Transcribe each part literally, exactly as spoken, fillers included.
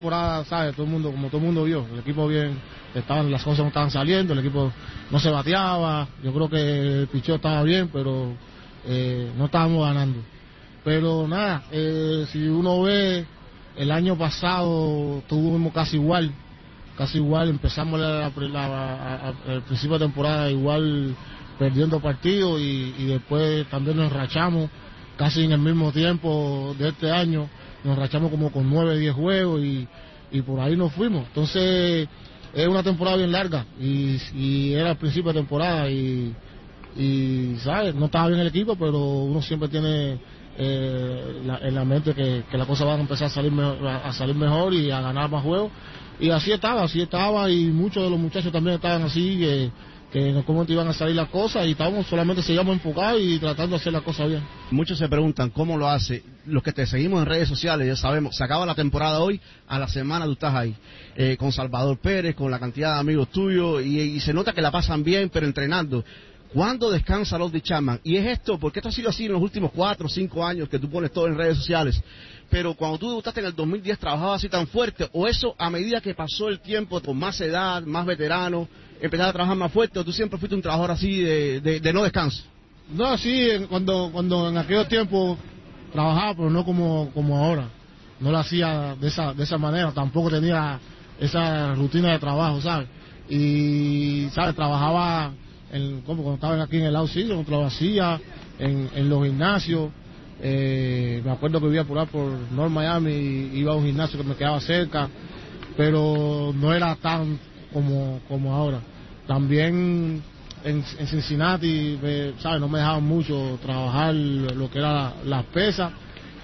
Temporada, ¿sabes? Todo el mundo, como todo el mundo vio, el equipo bien, estaban, las cosas no estaban saliendo, el equipo no se bateaba, yo creo que el picheo estaba bien, pero eh, no estábamos ganando. Pero nada, eh, si uno ve, el año pasado estuvimos casi igual, casi igual, empezamos la, la, la, a, a, el principio de temporada igual perdiendo partidos y, y después también nos enrachamos casi en el mismo tiempo de este año. Nos rachamos como con nueve, diez juegos y, y por ahí nos fuimos. Entonces, es una temporada bien larga y, y era el principio de temporada y, y, ¿sabes? No estaba bien el equipo, pero uno siempre tiene eh, la, en la mente que, que las cosas van a empezar a salir, mejor, a salir mejor y a ganar más juegos. Y así estaba, así estaba y muchos de los muchachos también estaban así, que, que en cómo te iban a salir las cosas y estábamos solamente seguíamos enfocados y tratando de hacer las cosas bien. Muchos se preguntan cómo lo hace. Los que te seguimos en redes sociales ya sabemos, se acaba la temporada hoy, a la semana tú estás ahí, eh, con Salvador Pérez, con la cantidad de amigos tuyos y, y se nota que la pasan bien, pero entrenando. ¿Cuándo descansa Aroldis Chapman? Y es esto, porque esto ha sido así en los últimos cuatro o cinco años que tú pones todo en redes sociales. Pero cuando tú debutaste en el dos mil diez, ¿trabajabas así tan fuerte? ¿O eso, a medida que pasó el tiempo, con más edad, más veterano, empezaste a trabajar más fuerte? ¿O tú siempre fuiste un trabajador así de, de, de no descanso? No, sí, cuando, cuando en aquellos tiempos trabajaba, pero no como, como ahora. No lo hacía de esa, de esa manera, tampoco tenía esa rutina de trabajo, ¿sabes? Y, ¿sabes? Trabajaba en, como cuando estaba aquí en el outfield, lo hacía en, en los gimnasios. Eh, me acuerdo que vivía por ahí por North Miami y iba a un gimnasio que me quedaba cerca, pero no era tan como, como ahora. También en, en Cincinnati, me, ¿sabes? No me dejaban mucho trabajar lo que era la, las pesas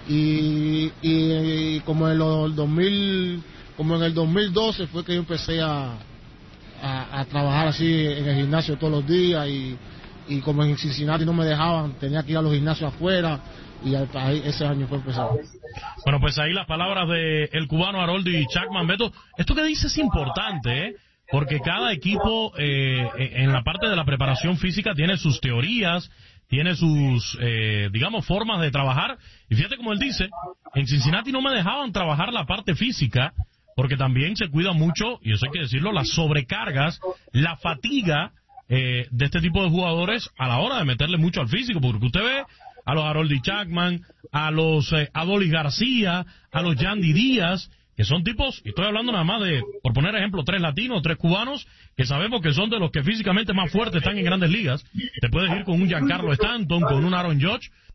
y, y, y como en el dos mil, como en el dos mil doce fue que yo empecé a, a, a trabajar así en el gimnasio todos los días y, y como en Cincinnati no me dejaban, tenía que ir a los gimnasios afuera. Y ahí, ese año fue empezado. Bueno, pues ahí las palabras de el cubano Aroldis Chapman. Beto, esto que dice es importante, ¿eh? Porque cada equipo eh, en la parte de la preparación física tiene sus teorías, tiene sus, eh, digamos, formas de trabajar. Y fíjate como él dice, en Cincinnati no me dejaban trabajar la parte física, porque también se cuida mucho, y eso hay que decirlo, las sobrecargas, la fatiga eh, de este tipo de jugadores a la hora de meterle mucho al físico, porque usted ve a los Aroldis Chapman, a los eh, Adolis García, a los Yandy Díaz, que son tipos, y estoy hablando nada más de, por poner ejemplo, tres latinos, tres cubanos, que sabemos que son de los que físicamente más fuertes están en grandes ligas. Te puedes ir con un Giancarlo Stanton, con un Aaron Judge,